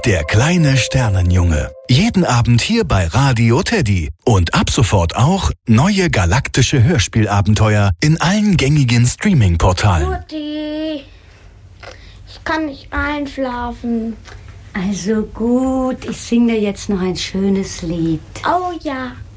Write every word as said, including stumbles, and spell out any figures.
der kleine Sternenjunge. Jeden Abend hier bei Radio Teddy. Und ab sofort auch neue galaktische Hörspielabenteuer in allen gängigen Streaming-Portalen. Mutti, ich kann nicht einschlafen. Also gut, ich singe dir jetzt noch ein schönes Lied. Oh ja.